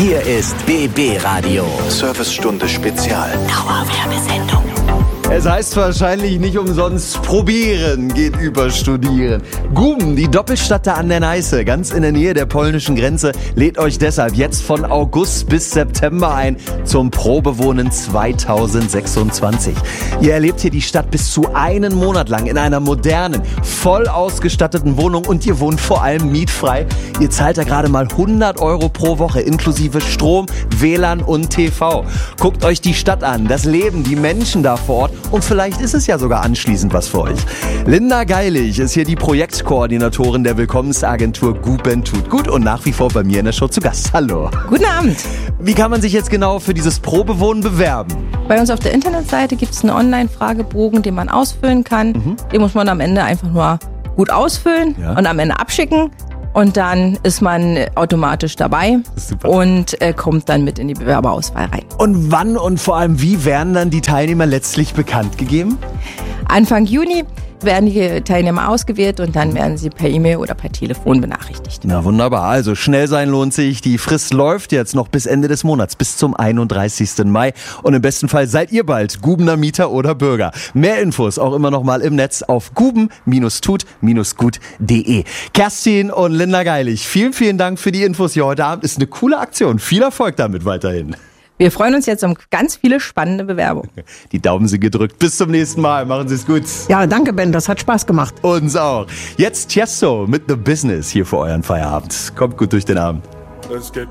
Hier ist BB Radio. Servicestunde Spezial. Dauerwerbesendung. Es heißt wahrscheinlich nicht umsonst, probieren geht über studieren. Guben, die Doppelstadt da an der Neiße, ganz in der Nähe der polnischen Grenze, lädt euch deshalb jetzt von August bis September ein zum Probewohnen 2026. Ihr erlebt hier die Stadt bis zu einen Monat lang in einer modernen, voll ausgestatteten Wohnung und ihr wohnt vor allem mietfrei. Ihr zahlt da gerade mal 100 € pro Woche inklusive Strom, WLAN und TV. Guckt euch die Stadt an, das Leben, die Menschen da vor Ort. Und vielleicht ist es ja sogar anschließend was für euch. Linda Geilig ist hier die Projektkoordinatorin der Willkommensagentur Guben tut gut und nach wie vor bei mir in der Show zu Gast. Hallo. Guten Abend. Wie kann man sich jetzt genau für dieses Probewohnen bewerben? Bei uns auf der Internetseite gibt es einen Online-Fragebogen, den man ausfüllen kann. Den muss man am Ende einfach nur gut ausfüllen und am Ende abschicken. Und dann ist man automatisch dabei und kommt dann mit in die Bewerberauswahl rein. Und wann und vor allem wie werden dann die Teilnehmer letztlich bekannt gegeben? Anfang Juni werden die Teilnehmer ausgewählt und dann werden sie per E-Mail oder per Telefon benachrichtigt. Na wunderbar, also schnell sein lohnt sich. Die Frist läuft jetzt noch bis Ende des Monats, bis zum 31. Mai. Und im besten Fall seid ihr bald Gubener Mieter oder Bürger. Mehr Infos auch immer noch mal im Netz auf guben-tut-gut.de. Kerstin und Linda Geilig, vielen Dank für die Infos hier heute Abend. Ist eine coole Aktion. Viel Erfolg damit weiterhin. Wir freuen uns jetzt um ganz viele spannende Bewerbungen. Die Daumen sind gedrückt. Bis zum nächsten Mal. Machen Sie es gut. Ja, danke Ben, das hat Spaß gemacht. Uns auch. Jetzt Tiesto mit The Business hier für euren Feierabend. Kommt gut durch den Abend. Let's get